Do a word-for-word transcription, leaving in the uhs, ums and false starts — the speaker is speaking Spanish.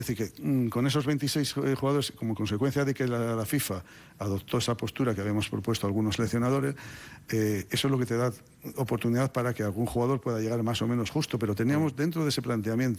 Es decir, que mmm, con esos veintiséis jugadores, como consecuencia de que la, la FIFA adoptó esa postura que habíamos propuesto algunos seleccionadores, eh, eso es lo que te da oportunidad para que algún jugador pueda llegar más o menos justo, pero teníamos dentro de ese planteamiento